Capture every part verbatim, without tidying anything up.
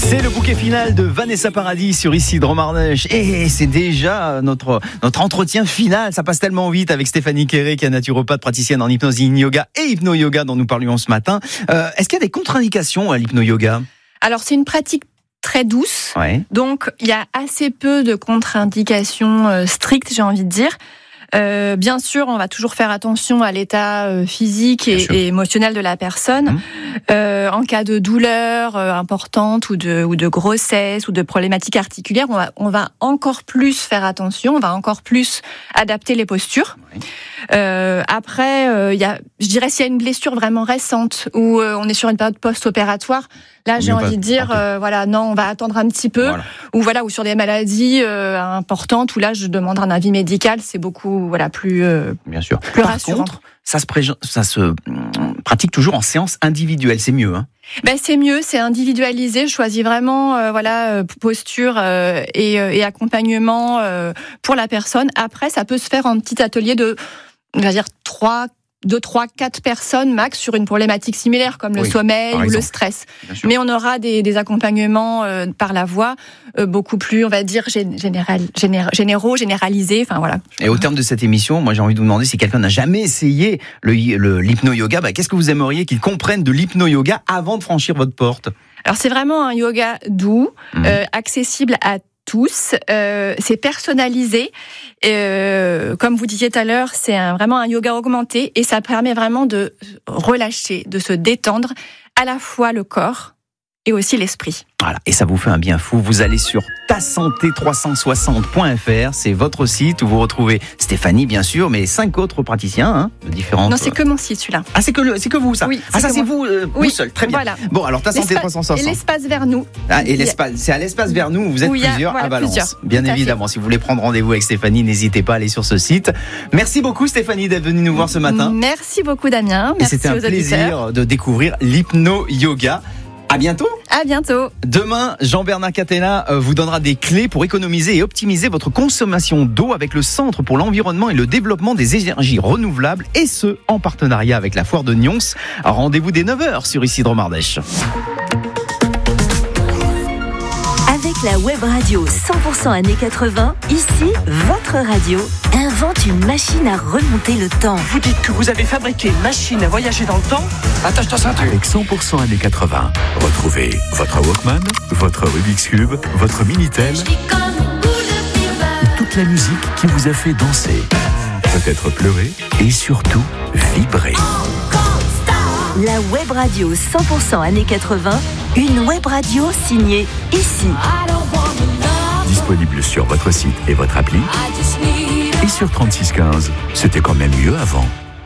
C'est le bouquet final de Vanessa Paradis sur Ici Drôme Ardèche. Et c'est déjà notre, notre entretien final. Ça passe tellement vite avec Stéphanie Quéré, qui est naturopathe, praticienne en hypnose yin yoga et hypno-yoga dont nous parlions ce matin. Euh, est-ce qu'il y a des contre-indications à l'hypno-yoga ? Alors, c'est une pratique très douce. Ouais. Donc, il y a assez peu de contre-indications euh, strictes, j'ai envie de dire. Euh, bien sûr, on va toujours faire attention à l'état euh, physique et, et émotionnel de la personne. Mmh. Euh, en cas de douleur euh, importante ou de, ou de grossesse ou de problématiques articulaires, on va, on va encore plus faire attention, on va encore plus adapter les postures. Oui. Euh, après, euh, y a, je dirais s'il y a une blessure vraiment récente ou euh, on est sur une période post-opératoire, là j'ai envie de dire, euh, voilà, non, on va attendre un petit peu. Voilà. Ou voilà, ou sur des maladies euh, importantes où là je demande un avis médical, c'est beaucoup, voilà, plus, euh, bien sûr. Plus Par rassurant. contre, ça se, pré- ça se pratique toujours en séance individuelle, c'est mieux, hein. Ben c'est mieux, c'est individualisé. Je choisis vraiment, euh, voilà, posture euh, et, euh, et accompagnement euh, pour la personne. Après, ça peut se faire en petit atelier de, on va dire trois. deux, trois, quatre personnes max sur une problématique similaire comme le oui, sommeil ou le stress. Mais on aura des, des accompagnements euh, par la voix euh, beaucoup plus, on va dire, général, général, généraux, généralisés. Enfin voilà. Et au terme de cette émission, moi j'ai envie de vous demander si quelqu'un n'a jamais essayé le, le, l'hypno-yoga, bah, qu'est-ce que vous aimeriez qu'il comprenne de l'hypno-yoga avant de franchir votre porte ? Alors c'est vraiment un yoga doux, mmh. euh, accessible à tous, euh, c'est personnalisé. Euh, comme vous disiez tout à l'heure, c'est un, vraiment un yoga augmenté et ça permet vraiment de relâcher, de se détendre à la fois le corps et aussi l'esprit. Voilà, et ça vous fait un bien fou. Vous allez sur ta santé trois cent soixante point f r, c'est votre site où vous retrouvez Stéphanie, bien sûr, mais cinq autres praticiens, hein, de différentes. Non, c'est que mon site, celui-là. Ah, c'est que le, c'est que vous, ça. Oui. Ah, ça, c'est c'est vous, euh, oui, vous seul. Très bien. Voilà. Bon, alors ta santé trois cent soixante. Et l'espace vers nous. Ah, et l'espace, c'est à l'espace vers nous. Vous êtes oui, plusieurs voilà, à Valence. Plusieurs. Bien Tout évidemment. Si vous voulez prendre rendez-vous avec Stéphanie, n'hésitez pas à aller sur ce site. Merci beaucoup, Stéphanie, d'être venue nous voir ce matin. Merci beaucoup, Damien. Merci et c'était un aux plaisir auditeurs. de découvrir l'hypno-yoga. À bientôt. À bientôt. Demain, Jean-Bernard Catena vous donnera des clés pour économiser et optimiser votre consommation d'eau avec le Centre pour l'environnement et le développement des énergies renouvelables, et ce, en partenariat avec la Foire de Nyons. Rendez-vous dès neuf heures sur Ici Drôme Ardèche. Avec la web radio cent pour cent années quatre-vingts, ici, votre radio invente une machine à remonter le temps. Vous dites que vous avez fabriqué une machine à voyager dans le temps ? Attache ta ceinture. Avec cent pour cent années quatre-vingts, retrouvez votre Walkman, votre Rubik's Cube, votre Minitel, toute la musique qui vous a fait danser, peut-être pleurer et surtout vibrer. La web radio cent pour cent années quatre-vingts, une web radio signée ici. Disponible sur votre site et votre appli. Et sur trente-six quinze, c'était quand même mieux avant.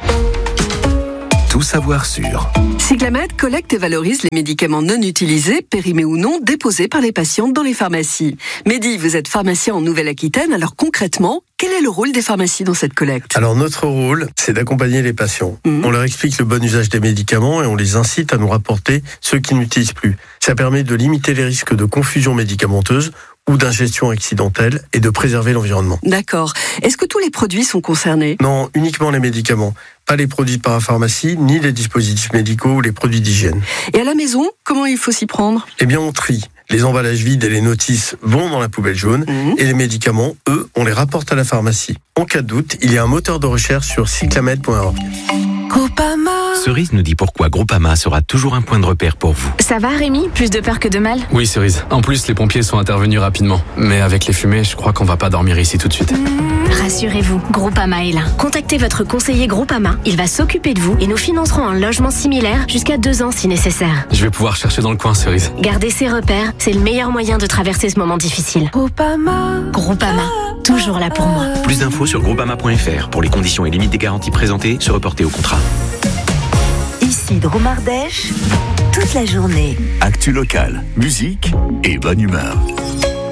Tout savoir sur. Cyclamed collecte et valorise les médicaments non utilisés, périmés ou non, déposés par les patients dans les pharmacies. Mehdi, vous êtes pharmacien en Nouvelle-Aquitaine, alors concrètement, quel est le rôle des pharmacies dans cette collecte ? Alors notre rôle, c'est d'accompagner les patients. Mmh. On leur explique le bon usage des médicaments et on les incite à nous rapporter ceux qu'ils n'utilisent plus. Ça permet de limiter les risques de confusion médicamenteuse ou d'ingestion accidentelle et de préserver l'environnement. D'accord. Est-ce que tous les produits sont concernés ? Non, uniquement les médicaments. Pas les produits de parapharmacie, ni les dispositifs médicaux ou les produits d'hygiène. Et à la maison, comment il faut s'y prendre ? Eh bien, on trie. Les emballages vides et les notices vont dans la poubelle jaune mmh. et les médicaments, eux, on les rapporte à la pharmacie. En cas de doute, il y a un moteur de recherche sur cyclamed point org. Groupama. Cerise nous dit pourquoi Groupama sera toujours un point de repère pour vous. Ça va Rémi ? Plus de peur que de mal ? Oui Cerise. En plus les pompiers sont intervenus rapidement. Mais avec les fumées, je crois qu'on va pas dormir ici tout de suite. Mmh, rassurez-vous, Groupama est là. Contactez votre conseiller Groupama. Il va s'occuper de vous et nous financerons un logement similaire jusqu'à deux ans si nécessaire. Je vais pouvoir chercher dans le coin Cerise. Gardez ses repères, c'est le meilleur moyen de traverser ce moment difficile. Groupama. Groupama. Toujours là pour moi. Plus d'infos sur groupama point f r. Pour les conditions et limites des garanties présentées, se reporter au contrat. Ici Drôme Ardèche, toute la journée. Actu locale, musique et bonne humeur.